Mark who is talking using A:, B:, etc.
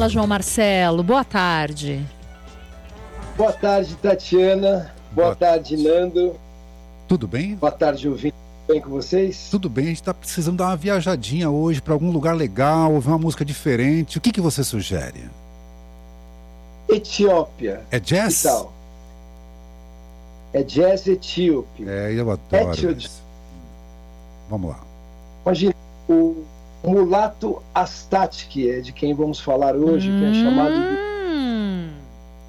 A: Fala, João Marcelo, boa tarde.
B: Boa tarde, Tatiana. Boa tarde, Nando.
C: Tudo bem?
B: Boa tarde, ouvinte. Tudo bem com vocês?
C: Tudo bem, a gente está precisando dar uma viajadinha hoje para algum lugar legal, ouvir uma música diferente. O que você sugere?
B: Etiópia.
C: É jazz?
B: Que tal? É jazz etíope.
C: Eu adoro isso. Vamos lá.
B: Imagina, o mulato Astatke, de quem vamos falar hoje, que é chamado de